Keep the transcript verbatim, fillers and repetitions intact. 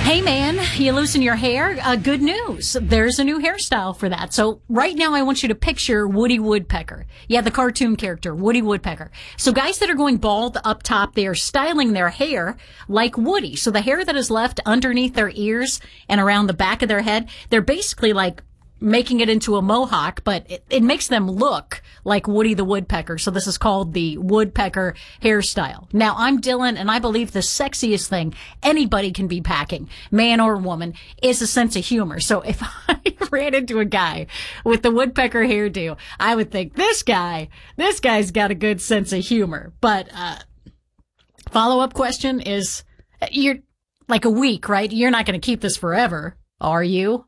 Hey man, you loosen your hair? Uh, good news. There's a new hairstyle for that. So right now I want you to picture Woody Woodpecker. Yeah, the cartoon character, Woody Woodpecker. So guys that are going bald up top, they are styling their hair like Woody. So the hair that is left underneath their ears and around the back of their head, they're basically like making it into a mohawk, but it, it makes them look like Woody the Woodpecker. So this is called the Woodpecker hairstyle. Now, I'm Dylan, and I believe the sexiest thing anybody can be packing, man or woman, is a sense of humor. So if I ran into a guy with the Woodpecker hairdo, I would think, this guy, this guy's got a good sense of humor. But uh follow-up question is, you're like a week, right? You're not going to keep this forever, are you?